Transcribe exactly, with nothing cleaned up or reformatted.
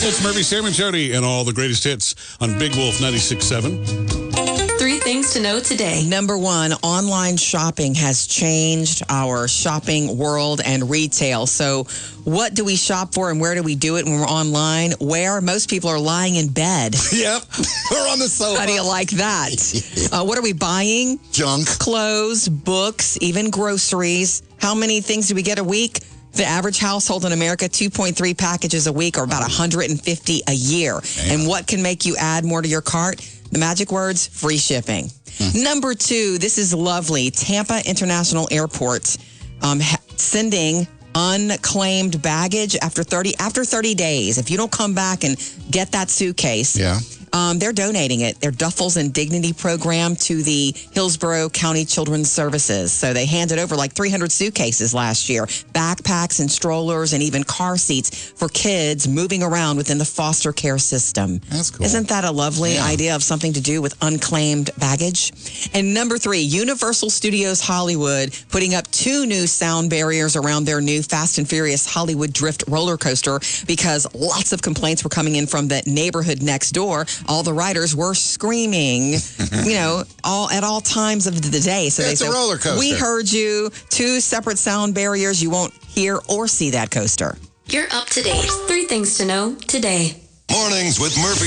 It's Murphy, Sam, and Jody, and all the greatest hits on Big Wolf ninety-six point seven. Three things to know today. Number one, online shopping has changed our shopping world and retail. So what do we shop for and where do we do it when we're online? Where most people are lying in bed. Yep. We're on the sofa. How do you like that? Uh, what are we buying? Junk. Clothes, books, even groceries. How many things do we get a week? The average household in America, two point three packages a week, or about one hundred fifty a year. Damn. And what can make you add more to your cart? The magic words, free shipping. Hmm. Number two, this is lovely. Tampa International Airport um, ha- sending unclaimed baggage after thirty after thirty days. If you don't come back and get that suitcase, Yeah. um, they're donating it. Their Duffels and Dignity program to the Hillsborough County Children's Services. So they handed over like three hundred suitcases last year, backpacks and strollers and even car seats for kids moving around within the foster care system. That's cool. Isn't that a lovely Yeah. idea of something to do with unclaimed baggage? And number three, Universal Studios Hollywood putting up two new sound barriers around their new Fast and Furious Hollywood Drift roller coaster because lots of complaints were coming in from the neighborhood next door. All the riders were screaming, you know, all at all times of the day. So Yeah, they it's a said, roller coaster. "We heard you. Two separate sound barriers. You won't hear or see that coaster." You're up to date. Three things to know today. Mornings with Murphy.